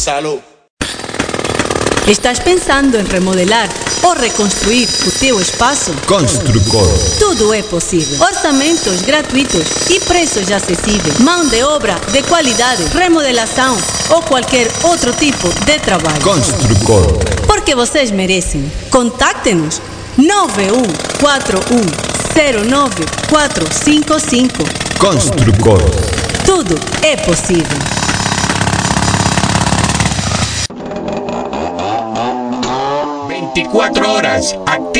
Salud. Estás pensando em remodelar ou reconstruir o teu espaço? Construcor. Tudo é possível. Orçamentos gratuitos e preços acessíveis. Mão de obra de qualidade, remodelação ou qualquer outro tipo de trabalho. Construcor. Porque vocês merecem. Contacte-nos 9141094455. Construcor. Tudo é possível. 24 horas activas.